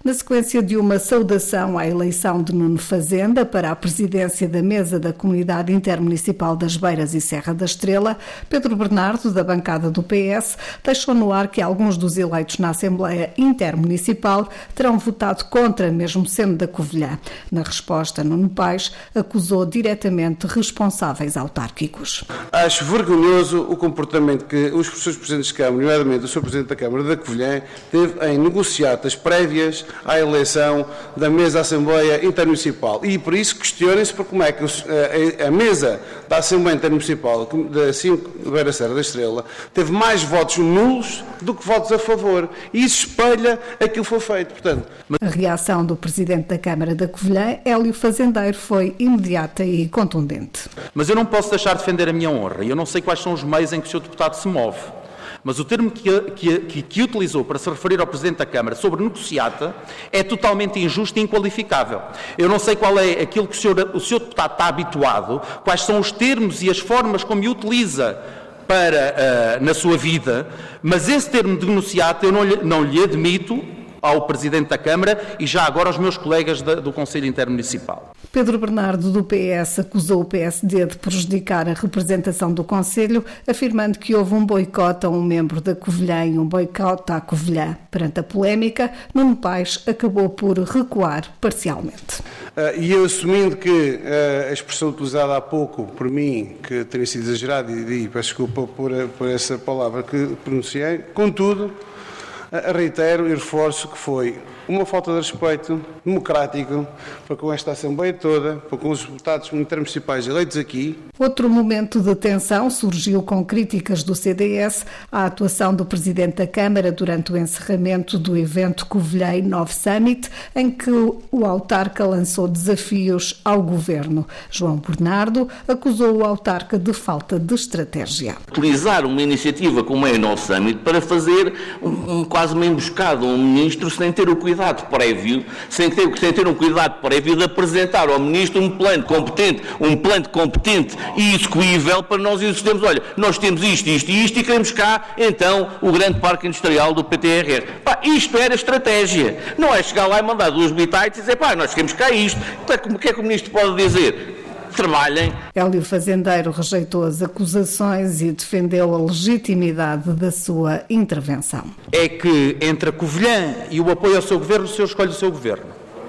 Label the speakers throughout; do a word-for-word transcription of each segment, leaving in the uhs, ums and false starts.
Speaker 1: na sequência de uma saudação à eleição de Nuno Fazenda para a presidência da mesa da Comunidade Intermunicipal das Beiras e Serra da Estrela. Pedro Bernardo, da bancada do P S, deixou no ar que alguns dos eleitos na Assembleia Intermunicipal terão votado contra, mesmo sendo da Covilhã. Na resposta, Nuno Paes acusou diretamente responsáveis autárquicos.
Speaker 2: Acho vergonhoso o comportamento que os seus presidentes de Câmara, nomeadamente o senhor Presidente da Câmara da Covilhã, teve em negociatas prévias à eleição da mesa da Assembleia Intermunicipal. E por isso questionem-se por como é que a mesa da Assembleia Intermunicipal da cinco Beira Serra da Estrela teve mais votos nulos do que votos a favor. E isso espelha aquilo que foi feito. Portanto,
Speaker 1: a reação do Presidente da Câmara da Covilhã, Hélio Fazendeiro, foi imediata e contundente.
Speaker 3: Mas eu não posso deixar de defender a minha honra e eu não sei quais são os meios em que o senhor Deputado se move. Mas o termo que, que, que, que utilizou para se referir ao Presidente da Câmara sobre negociata é totalmente injusto e inqualificável. Eu não sei qual é aquilo que o senhor, o senhor Deputado está habituado, quais são os termos e as formas como o utiliza para, uh, na sua vida, mas esse termo de negociata eu não lhe, não lhe admito ao Presidente da Câmara e já agora aos meus colegas da, do Conselho Intermunicipal.
Speaker 1: Pedro Bernardo, do P S, acusou o P S D de prejudicar a representação do Conselho, afirmando que houve um boicote a um membro da Covilhã e um boicote à Covilhã. Perante a polémica, Nuno Paes acabou por recuar parcialmente.
Speaker 2: Uh, e eu assumindo que uh, a expressão utilizada há pouco por mim, que teria sido exagerada, e, e peço desculpa por, por essa palavra que pronunciei, contudo, reitero e reforço que foi uma falta de respeito democrático para com esta Assembleia toda, para com os deputados intermunicipais eleitos aqui.
Speaker 1: Outro momento de tensão surgiu com críticas do C D S à atuação do Presidente da Câmara durante o encerramento do evento Covilhã Inove Summit, em que o autarca lançou desafios ao Governo. João Bernardo acusou o autarca de falta de estratégia.
Speaker 4: Utilizar uma iniciativa como a Inove Summit para fazer um, um, quase uma emboscada a um ministro sem ter o cuidado prévio, sem ter, sem ter um cuidado prévio de apresentar ao Ministro um plano competente, um plano competente e execuível para nós existirmos. Olha, nós temos isto, isto e isto e queremos cá, então, o grande parque industrial do P T R R. Pá, isto era estratégia. Não é chegar lá e mandar duas bitites e dizer, pá, nós queremos cá isto. O que é que o Ministro pode dizer? Trabalhem.
Speaker 1: Hélio Fazendeiro rejeitou as acusações e defendeu a legitimidade da sua intervenção.
Speaker 3: É que entre a Covilhã e o apoio ao seu governo, o senhor escolhe o seu governo.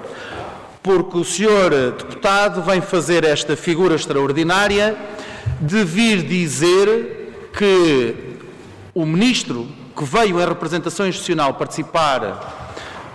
Speaker 3: Porque o senhor deputado vem fazer esta figura extraordinária de vir dizer que o ministro que veio em representação institucional participar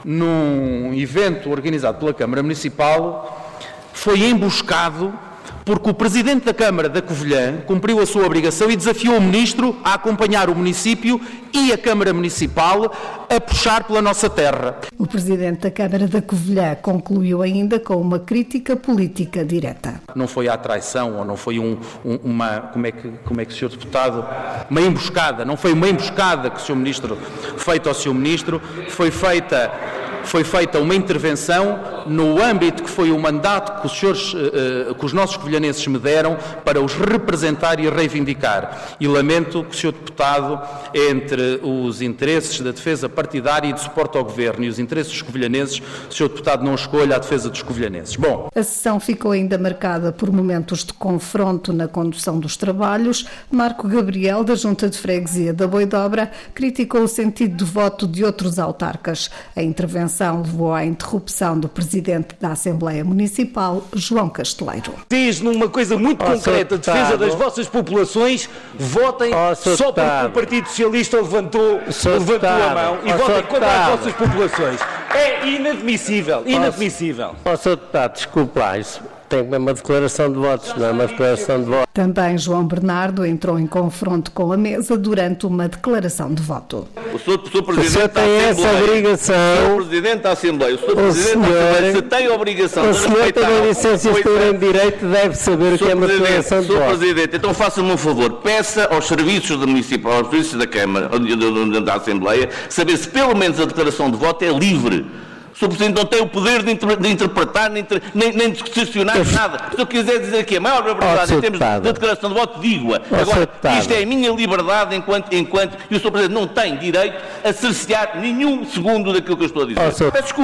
Speaker 3: num evento organizado pela Câmara Municipal foi emboscado porque o Presidente da Câmara da Covilhã cumpriu a sua obrigação e desafiou o Ministro a acompanhar o município e a Câmara Municipal a puxar pela nossa terra.
Speaker 1: O Presidente da Câmara da Covilhã concluiu ainda com uma crítica política direta.
Speaker 3: Não foi a traição ou não foi um, um, uma, como é, que, como é que o senhor Deputado, uma emboscada, não foi uma emboscada que o senhor Ministro, feita ao senhor Ministro, foi feita... Foi feita uma intervenção no âmbito que foi o mandato que os, senhores, que os nossos covilhanenses me deram para os representar e reivindicar. E lamento que o senhor Deputado, entre os interesses da defesa partidária e de suporte ao Governo e os interesses dos covilhanenses, o senhor Deputado não escolha a defesa dos covilhanenses. Bom.
Speaker 1: A sessão ficou ainda marcada por momentos de confronto na condução dos trabalhos. Marco Gabriel, da Junta de Freguesia da Boidobra, criticou o sentido de voto de outros autarcas. A intervenção levou à interrupção do Presidente da Assembleia Municipal, João Casteleiro.
Speaker 5: Diz numa coisa muito oh, concreta, defesa das vossas populações, votem oh, só porque o Partido Socialista levantou, levantou a mão e oh, votem contra as vossas populações. É inadmissível, inadmissível.
Speaker 6: Ó, senhor Deputado, desculpe lá, isso tem uma declaração de votos, não é uma declaração de votos.
Speaker 1: Também João Bernardo entrou em confronto com a mesa durante uma declaração de voto.
Speaker 4: O senhor, o senhor Presidente
Speaker 6: o senhor tem
Speaker 4: da
Speaker 6: essa obrigação.
Speaker 4: O senhor Presidente da Assembleia, o senhor
Speaker 6: o
Speaker 4: Presidente
Speaker 6: senhor,
Speaker 4: da Assembleia, se tem a obrigação
Speaker 6: o
Speaker 4: de
Speaker 6: senhor
Speaker 4: respeitar...
Speaker 6: O senhor tem licenciatura em Direito, deve saber o que é uma declaração de voto.
Speaker 4: senhor Presidente, então faça-me um favor, peça aos serviços da Municipal, aos serviços da Câmara, da Assembleia, saber se pelo menos a declaração de voto é livre. O senhor Presidente não tem o poder de, inter, de interpretar, nem, nem, nem de questionar nada. Se eu quiser dizer que a maior liberdade oh, em termos de, de declaração de voto, digo-a. Oh, agora, isto é a minha liberdade enquanto, enquanto e o senhor Presidente não tem direito a cercear nenhum segundo daquilo que eu estou a dizer. Oh, Peço desculpa.